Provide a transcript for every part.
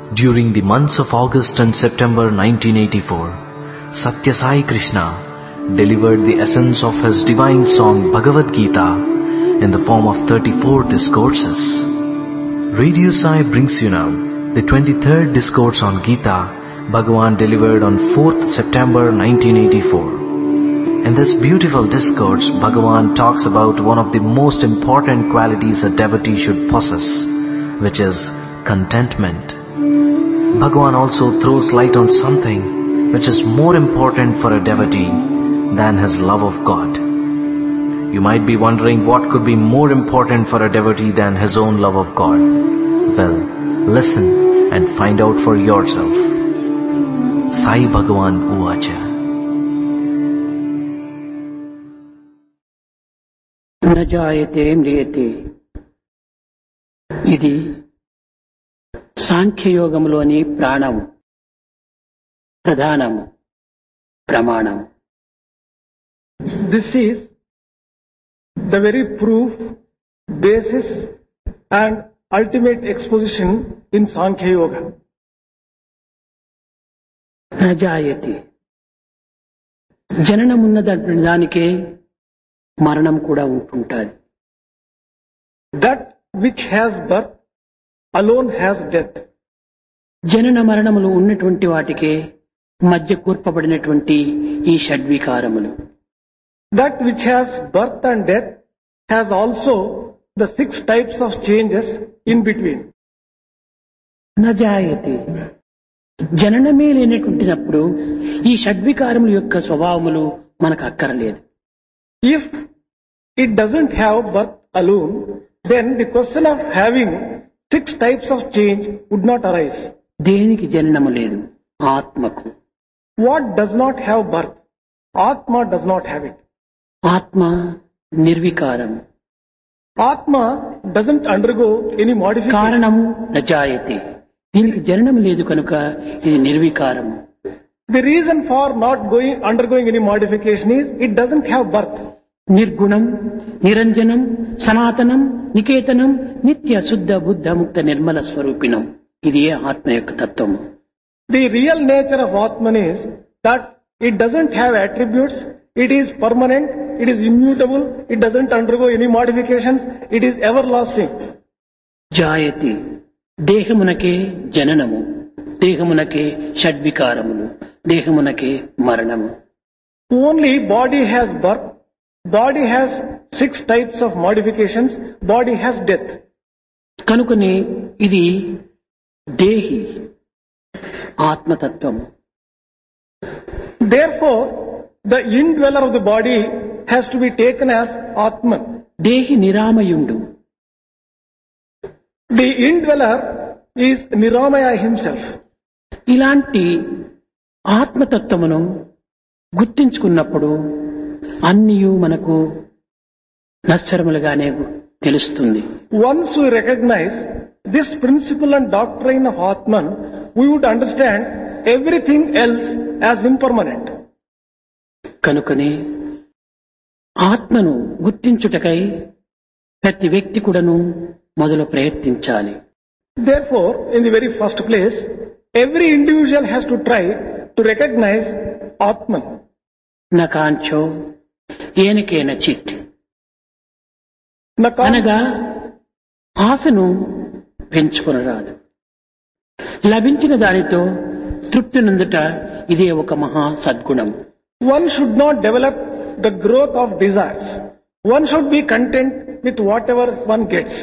During the months of August and September 1984, Satya Sai Krishna delivered the essence of his divine song Bhagavad Gita in the form of 34 discourses. Radio Sai brings you now the 23rd discourse on Gita Bhagavan delivered on 4th September 1984. In this beautiful discourse, Bhagavan talks about one of the most important qualities a devotee should possess, which is contentment. Bhagavan also throws light on something which is more important for a devotee than his love of God. You might be wondering what could be more important for a devotee than his own love of God. Well, listen and find out for yourself. Sai Bhagavan Uvacha. न जायते म्रियते ఇది సాంఖ్యయోగంలోని ప్రాణము ప్రధానము ప్రమాణము. This is the very proof, basis and ultimate exposition in Sankhya Yoga. न जायते జననమున్న దానికే మరణం కూడా ఉంటుంటుంది. That which has birth alone has death. జనన మరణములు ఉన్నటువంటి వాటికే మధ్య కూర్పబడినటువంటి ఈ షడ్వికారములు. That which has birth and death has also the 6 types of changes in between. న జాయతే జననమే లేనటువంటినప్పుడు ఈ షడ్వికారముల యొక్క స్వభావములు మనకు అక్కరలేదు. If it doesn't have birth alone, then the question of having 6 types of change would not arise. దేనికి జననము లేదు? ఆత్మకు. What does not have birth? Atma does not have it. ఆత్మ నిర్వికారం. Atma doesn't undergo any modification. కారణము నజాయతే. దీనికి జననం లేదు కనుక ఇది నిర్వికారము. The reason for not undergoing any modification is it doesn't have birth. నిర్గుణం, నిరంజనం, సనాతనం, నికేతనం, నిత్య శుద్ధ బుద్ధ ముక్త నిర్మల స్వరూపిణం. ఇది ఆత్మ యొక్క తత్వము. The real nature of Atman is that it doesn't have attributes, it is permanent, it is immutable, it doesn't undergo any modifications, it is everlasting. జాయతి దేహమునకే జననము, దేహమునకే షడ్వికారములు, దేహమునకే మరణము. Only body has birth, body has 6 types of modifications, body has death. కనుకనే ఇది దేహి ఆత్మతత్వము. Therefore, the indweller of the body has to be taken as Atman. దేహి నిరామయుండు. The indweller is Niramaya himself. ఇలాంటి ఆత్మతత్వమును గుర్తించుకున్నప్పుడు అన్నియు మనకు నశ్వరములుగానే తెలుస్తుంది. Once we recognize this principle and doctrine of Atman, we would understand everything else as impermanent. కనుకనే ఆత్మను గుర్తించుటకై ప్రతి వ్యక్తి కూడాను మొదలు ప్రయత్నించాలి. Therefore, in the very first place, every individual has to try to recognize Atman. నకాంచో ఏనకేన చిత్ Naka- అనగా ఆశను పెంచుకొనరాదు. లభించిన దానితో తృప్తి నందుట ఇదే ఒక మహా సద్గుణం. One should not develop the growth of desires. One should be content with whatever one gets.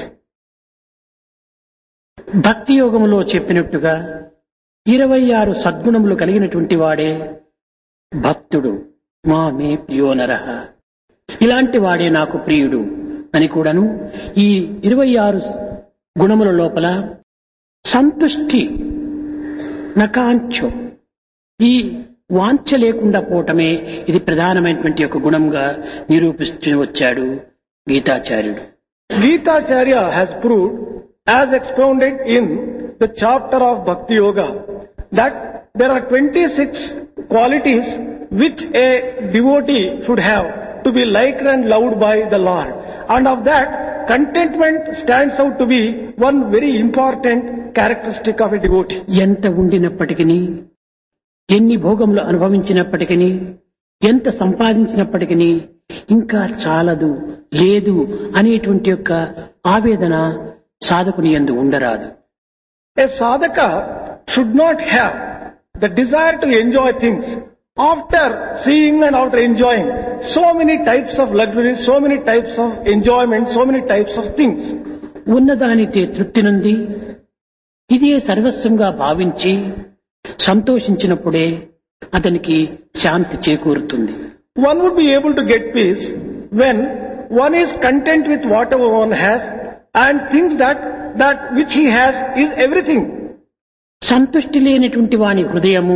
భక్తి యోగములో చెప్పినట్టుగా 26 సద్గుణములు కలిగినటువంటి వాడే భక్తుడు. మామే ప్రియోనరః, ఇలాంటి వాడే నాకు ప్రియుడు అని కూడాను ఈ 26 గుణముల లోపల సంతుష్టి నకాంచో, ఈ వాంఛ లేకుండా పోవటమే ఇది ప్రధానమైనటువంటి ఒక గుణంగా నిరూపిస్తూ వచ్చాడు గీతాచార్యుడు. Gitacharya has proved, as expounded in the chapter of Bhakti Yoga, that there are 26 qualities which a devotee should have to be liked and loved by the Lord. And of that, contentment stands out to be one very important characteristic of a devotee. ఎంత ఉండినప్పటికీ, ఎన్ని భోగములు అనుభవించినప్పటికీ, ఎంత సంపాదించినప్పటికీ ఇంకా చాలదు, లేదు అనేటువంటి యొక్క ఆవేదన సాధకుని యందు ఉండరాదు. A sadhaka should not have the desire to enjoy things after seeing and after enjoying so many types of luxuries, so many types of enjoyment, so many types of things. ఉన్నదానితే తృప్తి నుండి ఇదే సర్వస్వంగా భావించి సంతోషించినప్పుడే అతనికి శాంతి చేకూరుతుంది. One would be able to get peace when one is content with whatever one has and thinks that which he has is everything. సంతుష్టి లేనటువంటి వాని హృదయము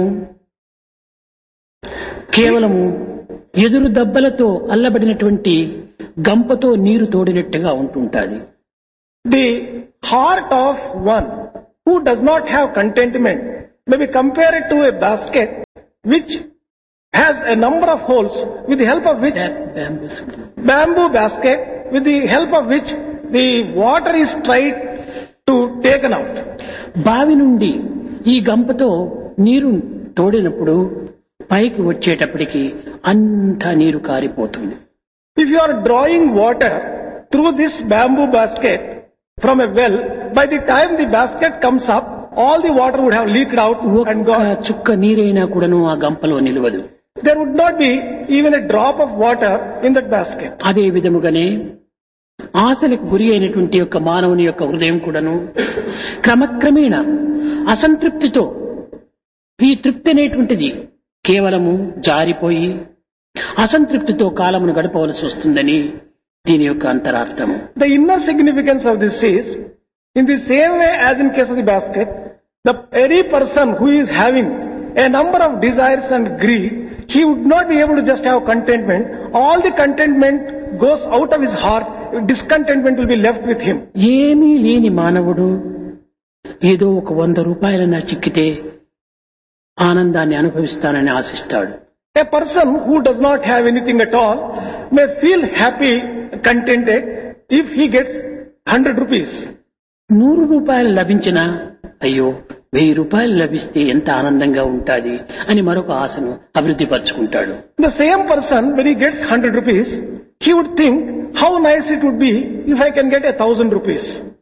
కేవలము ఎదురు దెబ్బలతో అల్లబడినటువంటి గంపతో నీరు తోడినట్టుగా ఉంటుంటాది. The heart of one who does not have contentment may be compared to a basket which has a number of holes with the help of which bamboo basket with the help of which the water is tried to taken out. బావి నుండి ఈ గంపతో నీరు తోడినప్పుడు పైకి వచ్చేటప్పటికి అంతా నీరు కారిపోతుంది. If you are drawing water through this bamboo basket from a well, by the time the basket comes up, all the water would have leaked out and gone. చుక్క నీరైనా కూడాను ఆ గంపలో నిలవదు. There would not be even a drop of water in that basket. అదే విధముగానే ఆశలకు గురి అయినటువంటి యొక్క మానవుని యొక్క హృదయం కూడాను క్రమక్రమేణా అసంతృప్తితో ఈ తృప్తి అనేటువంటిది కేవలము జారిపోయి అసంతృప్తితో కాలమును గడపవలసి వస్తుందని దీని యొక్క అంతరార్థము. The inner significance of this is, in the same way as in case of the basket, any person who is having a number of desires and greed, he would not be able to just have contentment. All the contentment goes out of his heart. Discontentment will be left with him. ఏమీ లేని మానవుడు ఏదో ఒక 100 రూపాయలన్నా చిక్కితే ఆనందాన్ని అనుభవిస్తానని ఆశిస్తాడు. A person who does not have anything at all may feel happy, contented if he gets 100 rupees. 100 రూపాయలు లభించినా అయ్యో 1000 రూపాయలు లభిస్తే ఎంత ఆనందంగా ఉంటాది అని మరొక ఆశను అభివృద్ధి పరుచుకుంటాడు. The same person, when he gets 100 rupees, he would think how nice it would be if I can get 1000 rupees.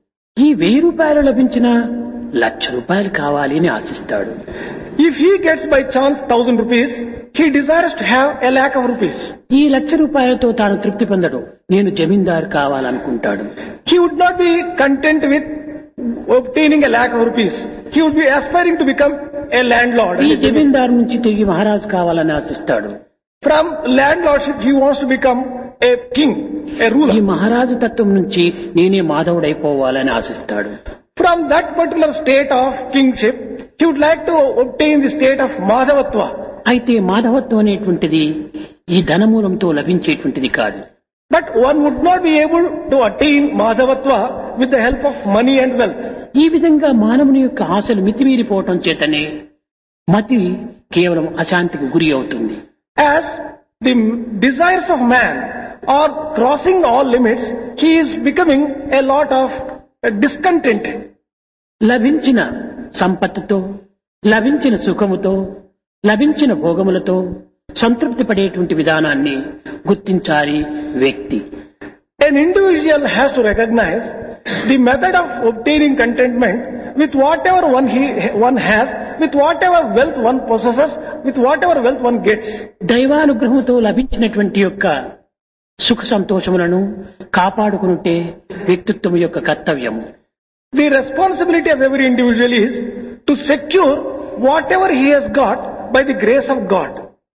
ఈ 1000 రూపాయలు లభించినా 1,00,000 రూపాయలు కావాలి అని ఆశిస్తాడు. If he gets by chance 1000 rupees, he desires to have 1,00,000 of rupees. ఈ 1,00,000 రూపాయలతో తాను తృప్తి పొందడు, నేను జమీందారు కావాలనుకుంటాడు. He would not be content with obtaining 1,00,000 of rupees. He would be aspiring to become a landlord. ఈ జమీందారు నుంచి తిరిగి మహారాజు కావాలని ఆశిస్తాడు. From landlordship he wants to become a king, a ruler. ఈ మహారాజు తత్వం నుంచి నేనే మాధవుడైపోవాలని ఆశిస్తాడు. From that particular state of kingship, he would like to obtain the state of Madhavatva. అయితే మాధవత్వం అనేటువంటిది ఈ ధనమూలంతో లభించేటువంటిది కాదు. But one would not be able to attain Madhavatva with the help of money and wealth. ఈ విధంగా మానవుని యొక్క ఆశలు మితిమీరిపోవటం చేతనే మతి కేవలం అశాంతికి గురి అవుతుంది. As the desires of man are crossing all limits, he is becoming a lot of discontented. లభించిన సంపత్తుతో, లభించిన సుఖముతో, లభించిన భోగములతో సంతృప్తి పడేటువంటి విధానాన్ని గుర్తించాలి వ్యక్తి. An individual has to recognize the method of obtaining contentment with whatever one has, with whatever wealth one possesses, with whatever wealth one gets. దైవానుగ్రహంతో లభించినటువంటి యొక్క సుఖ సంతోషములను కాపాడుకునుంటే వ్యక్తిత్వం యొక్క కర్తవ్యము. The responsibility of every individual is to secure whatever he has got by the grace of God.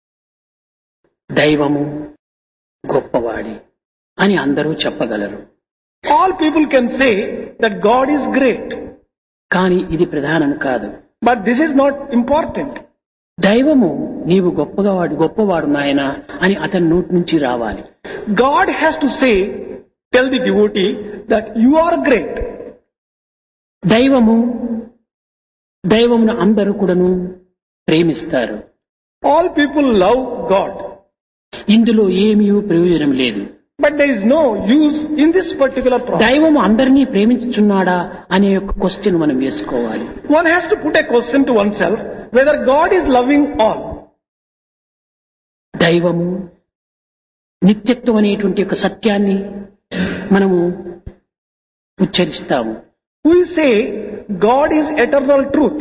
దైవము గొప్పవాడి అని అందరూ చెప్పగలరు. All people can say that God is great. కానీ ఇది ప్రధానం కాదు. But this is not important. దైవము నీవు గొప్పవాడు నాయన అని అతని నోటి నుంచి రావాలి. God has to say, tell the devotee that you are great. దైవమును అందరూ కూడాను ప్రేమిస్తారు. All people love God. ఇందులో ఏమీ ప్రయోజనం లేదు. But there is no use in this particular process. దైవము అందరినీ ప్రేమించుచున్నాడా అనే ఒక క్వశ్చన్ మనం వేసుకోవాలి. One has to put a question to oneself whether God is loving all. దైవము నిత్యత్వం అనేటువంటి ఒక సత్యాన్ని మనము ఉచ్చరిస్తాము. We say God is eternal truth.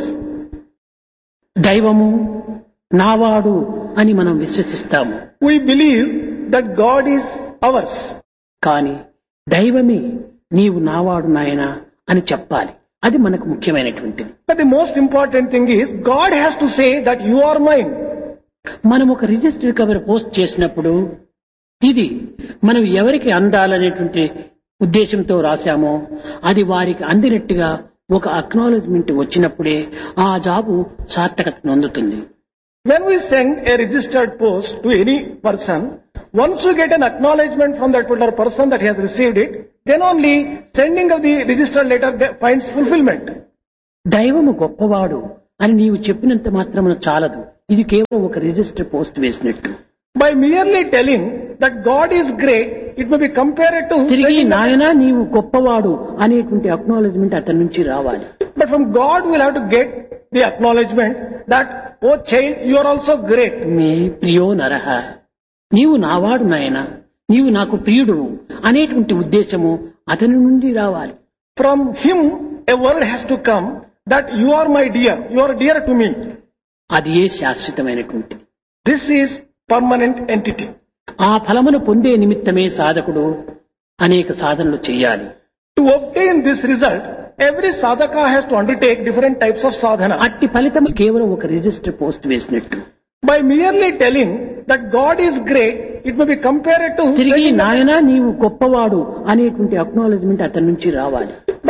దైవము నావాడు అని మనం విశ్వసిస్తాము. We believe that God is ours. కానీ దైవమే నీవు నావాడు నాయనా అని చెప్పాలి. అది మనకు ముఖ్యమైనటువంటిది. But the most important thing is God has to say that you are mine. మనం ఒక రిజిస్టర్ కవర్ పోస్ట్ చేసినప్పుడు ఇది మనం ఎవరికి అందాలనేటువంటి ఉద్దేశంతో రాశామో అది వారికి అందినట్టుగా ఒక అక్నాలెడ్జ్మెంట్ వచ్చినప్పుడే ఆ జాబు సార్థకత నొందుతుంది. When we send a registered post to any person, once we get an acknowledgement from that particular person that he has received it, then only sending of the registered letter finds fulfillment. దైవము గొప్పవాడు అని నీవు చెప్పినంత మాత్రమున చాలదు. ఇది కేవలం ఒక register post వేసినట్టు. By merely telling that God is great, it may be compared to తిరిగి నాయనా నీవు గొప్పవాడు అనేటువంటి అక్నాలెడ్జ్మెంట్ అతని నుంచి రావాలి. But from God we'll have to get the acknowledgement that, oh child, you are also great. మే ప్రియో నరహ, నీవు నావాడు నాయనా, నీవు నాకు ప్రియుడు అనేటువంటి ఉద్దేశము అతని నుండి రావాలి. From him a word has to come that you are my dear, you are dear to me. అది ఏ శాశ్వతమైనటువంటిది. This is permanent entity. ఆ ఫలమును పొందే నిమిత్తమే సాధకుడు అనేక సాధనలు చేయాలి. To obtain this result, every sadhaka has to undertake different types of sadhana. అట్టి ఫలితం కేవలం ఒక రిజిస్టర్ పోస్ట్ వేసినట్టు. By merely telling that God is great, it may be compared to తిరిగి నాయనా నీవు గొప్పవాడు అనేటువంటి అక్నాలెడ్జ్మెంట్ అతని నుంచి రావాలి.